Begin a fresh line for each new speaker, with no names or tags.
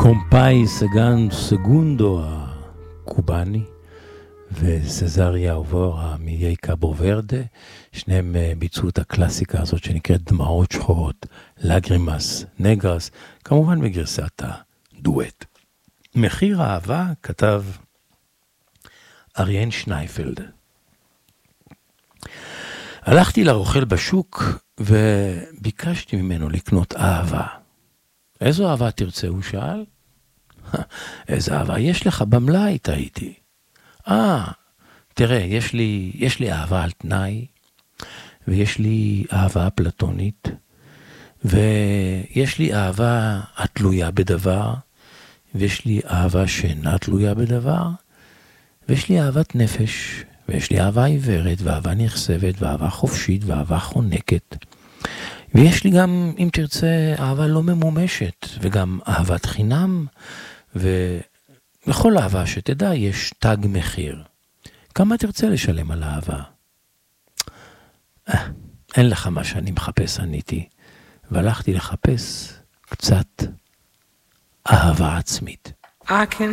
קומפאי סגונדו הקובאני וסזריה אובורה מאיי קאבו ורדה, שניהם ביצעו את הקלאסיקה הזאת שנקראת דמעות שחורות, לגרימס נגרס, כמובן בגרסת הדואט. מחיר האהבה כתב אריאן שנייפלד. הלכתי לרוכל בשוק וביקשתי ממנו לקנות אהבה. איזו אהבה תרצה? הוא שאל. איזה אהבה יש לך במלאי? תהיתי. תראה, יש לי אהבה על תנאי, ויש לי אהבה פלטונית, ויש לי אהבה התלויה בדבר, ויש לי אהבה שאינה תלויה בדבר, ויש לי אהבת נפש, ויש לי אהבה עיוורת, ואהבה נכסבת, ואהבה חופשית, ואהבה חונקת. ויש לי גם, אם תרצה, אהבה לא ממומשת, וגם אהבת חינם, ובכל אהבה שתדע יש תג מחיר. כמה תרצה לשלם על אהבה? אין לך מה שאני מחפש, עניתי, והלכתי לחפש קצת אהבה עצמית.
I can